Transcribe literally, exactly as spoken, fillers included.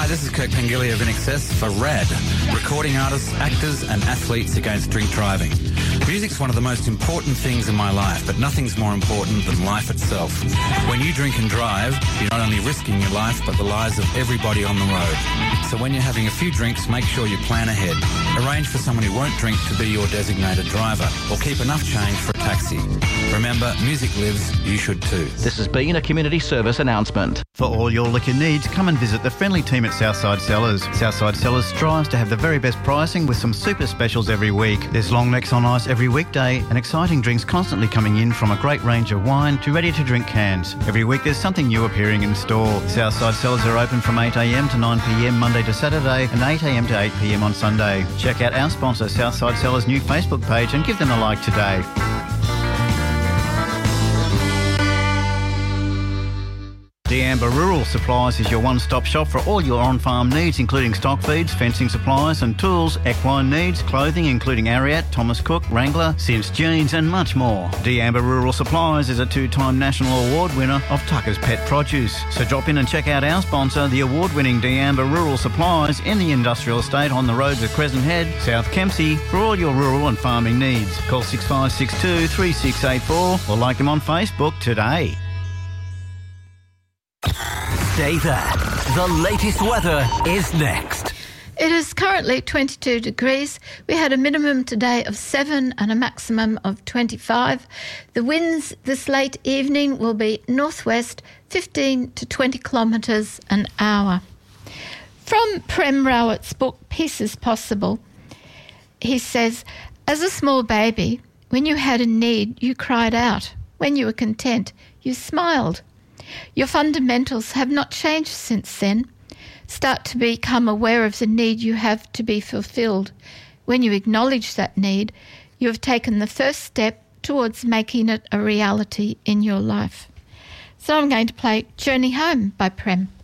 this is Kirk Pengilly of In Excess for RAD, recording artists, actors and athletes against drink driving. Music's one of the most important things in my life, but nothing's more important than life itself. When you drink and drive, you're not only risking your life, but the lives of everybody on the road. So when you're having a few drinks, make sure you plan ahead. Arrange for someone who won't drink to be your designated driver, or keep enough change for a taxi. Remember, music lives, you should too. This has been a community service announcement. For all your liquor needs, come and visit the friendly team at Southside Cellars. Southside Cellars strives to have the very best pricing with some super specials every week. There's long necks on ice every weekday and exciting drinks constantly coming in, from a great range of wine to ready-to-drink cans. Every week there's something new appearing in store. Southside Cellars are open from eight a m to nine p m Monday to Saturday and eight a m to eight p m on Sunday. Check out our sponsor Southside Cellars' new Facebook page and give them a like today. D'Amber Rural Supplies is your one-stop shop for all your on-farm needs, including stock feeds, fencing supplies and tools, equine needs, clothing including Ariat, Thomas Cook, Wrangler, Sims Jeans and much more. D'Amber Rural Supplies is a two-time national award winner of Tucker's Pet Produce. So drop in and check out our sponsor, the award-winning D'Amber Rural Supplies in the industrial estate on the roads of Crescent Head, South Kempsey, for all your rural and farming needs. Call six five six two, three six eight four or like them on Facebook today. Stay there. The latest weather is next. It is currently twenty-two degrees. We had a minimum today of seven and a maximum of twenty-five. The winds this late evening will be northwest, fifteen to twenty kilometres an hour. From Prem Rawat's book, Peace is Possible, he says, as a small baby, when you had a need, you cried out. When you were content, you smiled. Your fundamentals have not changed since then. Start to become aware of the need you have to be fulfilled. When you acknowledge that need, you have taken the first step towards making it a reality in your life. So I'm going to play Journey Home by Prem.